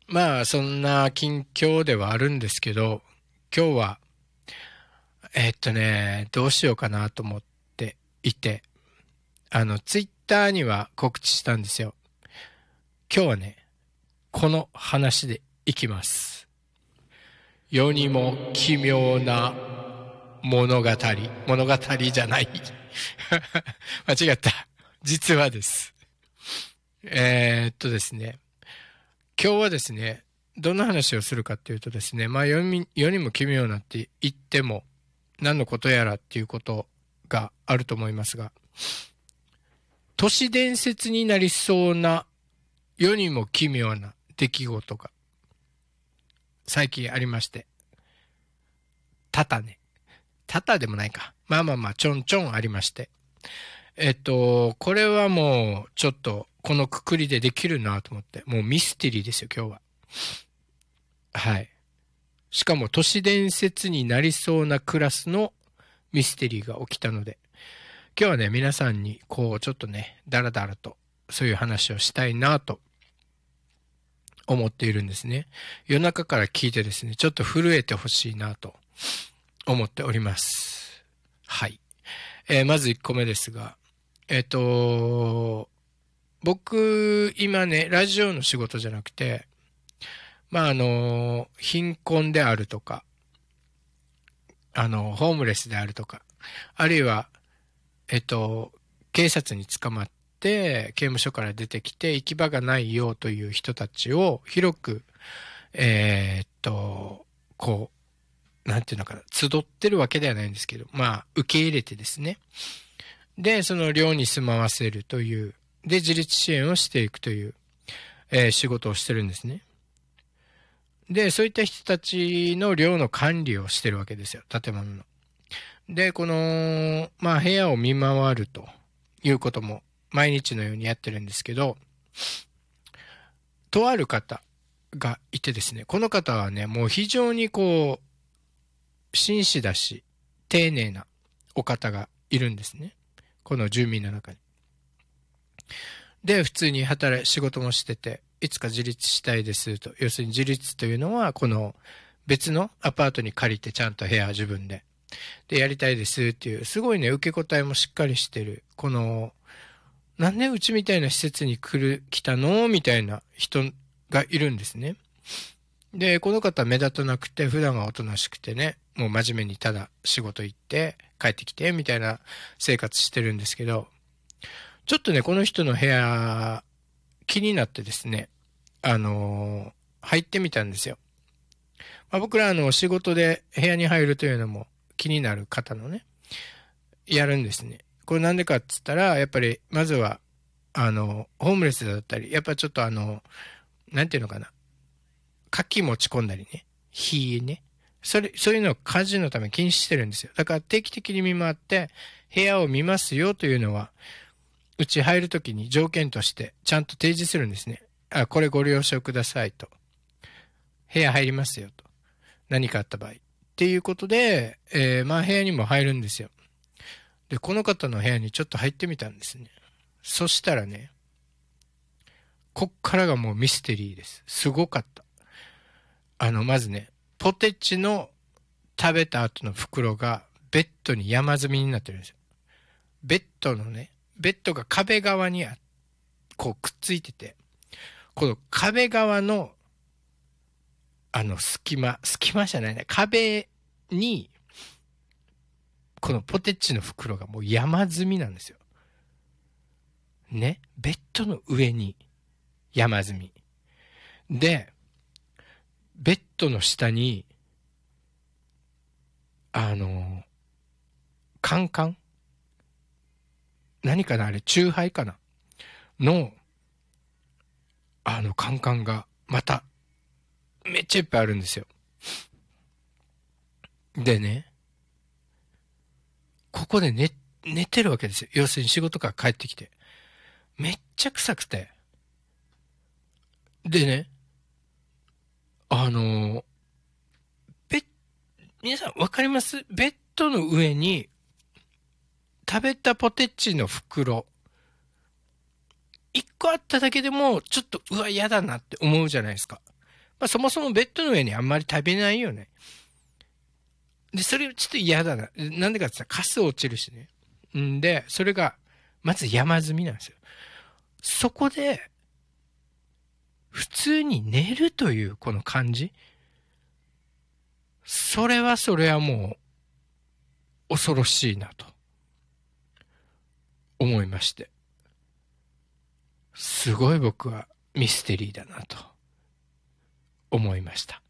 まあ、そんな近況ではあるんですけど、今日は、どうしようかなと思っていて、ツイッターには告知したんですよ。今日はね、この話でいきます。世にも奇妙な物語。物語じゃない。間違った。実はです。ですね、今日はですね、どんな話をするかっていうとですね、まあ世にも奇妙なって言っても何のことやらっていうことがあると思いますが、都市伝説になりそうな世にも奇妙な出来事が最近ありまして、多々ね、多々でもないか。まあまあまあ、ちょんちょんありまして。これはもうちょっとこのくくりでできるなと思って、もうミステリーですよ、今日は。はい。しかも都市伝説になりそうなクラスのミステリーが起きたので、今日はね、皆さんにこうちょっとね、だらだらとそういう話をしたいなと思っているんですね。夜中から聞いてですね、ちょっと震えてほしいなと思っております。はい。まず1個目ですが、僕、今ね、ラジオの仕事じゃなくて、まあ、貧困であるとか、ホームレスであるとか、あるいは、えっと、警察に捕まって、刑務所から出てきて行き場がないよという人たちを広く、えーっと、こなんていうのかな、集ってるわけではないんですけど、まあ、受け入れてですね。で、その寮に住まわせるという、で、自立支援をしていくという、仕事をしてるんですね。で、そういった人たちの寮の管理をしてるわけですよ、建物の。で、まあ、部屋を見回るということも毎日のようにやってるんですけど、とある方がいてですね、この方はね、もう非常に紳士だし、丁寧なお方がいるんですね。この住民の中に。で、普通に仕事もしてて、いつか自立したいですと。要するに自立というのは、この別のアパートに借りてちゃんと部屋自分で。で、やりたいですっていう、すごいね、受け答えもしっかりしてる。なんでうちみたいな施設に来たのみたいな人がいるんですね。で、この方目立たなくて、普段はおとなしくてね、もう真面目にただ仕事行って、帰ってきて、みたいな生活してるんですけど、ちょっとね、この人の部屋、気になってですね、入ってみたんですよ。まあ、僕ら仕事で部屋に入るというのも気になる方のね、やるんですね。これなんでかっつったら、やっぱり、まずは、ホームレスだったり、やっぱちょっとなんていうのかな、火器持ち込んだりね、火ね、そういうのを家事のために禁止してるんですよ。だから定期的に見回って、部屋を見ますよというのは、うち入るときに条件としてちゃんと提示するんですね。あ、これご了承くださいと。部屋入りますよと。何かあった場合。っていうことで、まあ部屋にも入るんですよ。で、この方の部屋にちょっと入ってみたんですね。そしたらね、こっからがもうミステリーです。すごかった。まずね、ポテチの食べた後の袋がベッドに山積みになってるんですよ。ベッドが壁側にくっついてて、この壁側の隙間じゃないね、壁に、このポテチの袋がもう山積みなんですよ。ね。ベッドの上に山積み。で、ベッドの下に、カンカン何かなあれ、チューハイかなの、カンカンが、また、めっちゃいっぱいあるんですよ。でね、ここで寝てるわけですよ。要するに仕事から帰ってきて。めっちゃ臭くて。でね、あの、ベッ、皆さんわかります？ベッドの上に食べたポテチの袋、一個あっただけでも、ちょっと、うわ、嫌だなって思うじゃないですか。 まあそもそもベッドの上にあんまり食べないよね。で、それちょっと嫌だな。なんでかって言ったらカス落ちるしね。んで、それが、まず山積みなんですよ。そこで、普通に寝るというこの感じ。それはもう恐ろしいなと思いまして。すごい僕はミステリーだなと思いました。